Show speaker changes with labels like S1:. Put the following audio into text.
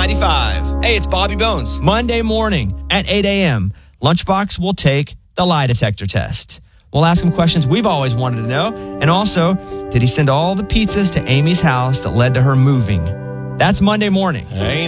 S1: 95. Hey, it's Bobby Bones.
S2: Monday morning at 8 a.m., Lunchbox will take the lie detector test. We'll ask him questions we've always wanted to know. And also, did he send all the pizzas to Amy's house that led to her moving? That's Monday morning.
S1: Hey.